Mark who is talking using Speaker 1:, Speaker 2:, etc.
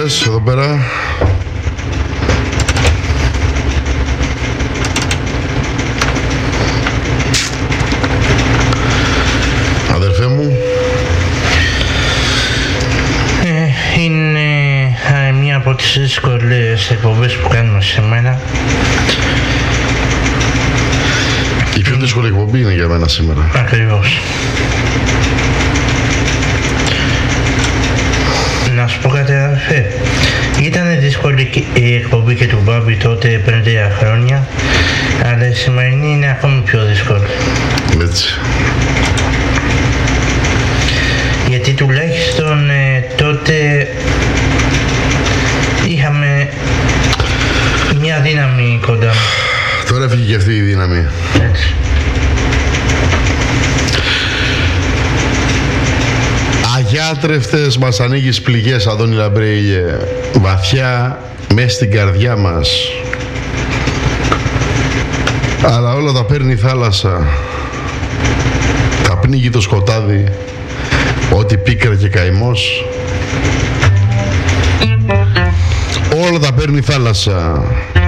Speaker 1: λες εδώ πέρα? Αδερφέ μου.
Speaker 2: Είναι μία από τις δύσκολες εκπομπές που κάνουμε σήμερα.
Speaker 1: Η πιο δύσκολη εκπομπή είναι για μένα σήμερα.
Speaker 2: Ακριβώς. Να σου πω κάτι, αδερφέ. Ήταν δύσκολη η εκπομπή και του Μπάμπη τότε πριν 3 χρόνια, αλλά η σημερινή είναι ακόμη πιο δύσκολη.
Speaker 1: Έτσι.
Speaker 2: Γιατί τουλάχιστον τότε είχαμε μια δύναμη κοντά.
Speaker 1: Τώρα έφυγε και αυτή η δύναμη.
Speaker 2: Έτσι.
Speaker 1: Αγιάτρευτες μας ανοίγεις πληγές, Αδόνη Λαμπρέιλιε, βαθιά μες στην καρδιά μας. Αλλά όλα τα παίρνει η θάλασσα, τα πνίγει το σκοτάδι, ό,τι πίκρα και καημός. Όλα τα παίρνει η θάλασσα.